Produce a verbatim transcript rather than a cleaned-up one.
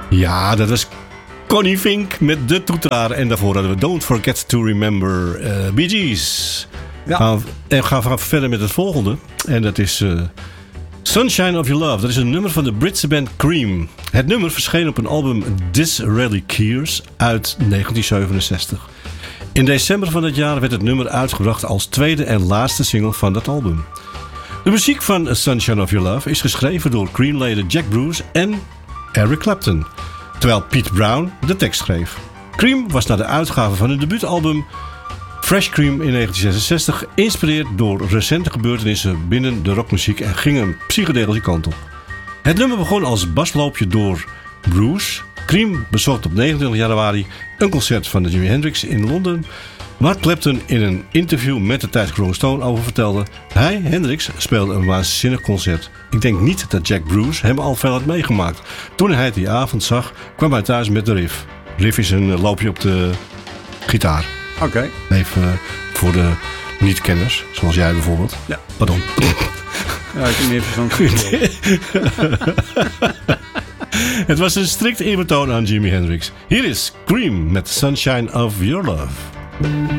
Ja, dat was Connie Fink met de toeteraar. En daarvoor hadden we Don't Forget to Remember uh, Bee Gees. Ja. Gaan we, en we gaan verder met het volgende. En dat is uh, Sunshine of Your Love. Dat is een nummer van de Britse band Cream. Het nummer verscheen op een album Disraeli Kears uit negentien zevenenzestig. In december van dat jaar werd het nummer uitgebracht als tweede en laatste single van dat album. De muziek van Sunshine of Your Love is geschreven door Cream-leden Jack Bruce en Eric Clapton, terwijl Pete Brown de tekst schreef. Cream was na de uitgave van hun debuutalbum Fresh Cream in negentien zesenzestig geïnspireerd door recente gebeurtenissen binnen de rockmuziek en ging een psychedelische kant op. Het nummer begon als basloopje door Bruce. Cream bezocht op negenentwintig januari een concert van de Jimi Hendrix in Londen, waar Clapton in een interview met de tijdschrift Rolling Stone over vertelde: hij, Hendrix, speelde een waanzinnig concert. Ik denk niet dat Jack Bruce hem al veel had meegemaakt. Toen hij het die avond zag, kwam hij thuis met de riff. Riff is een loopje op de gitaar. Oké. Okay. Even uh, voor de niet-kenners, zoals jij bijvoorbeeld. Ja. Pardon. Ja, ik heb meer verstand. Het was een strikt eerbetoon aan Jimi Hendrix. Hier is Cream met Sunshine of Your Love.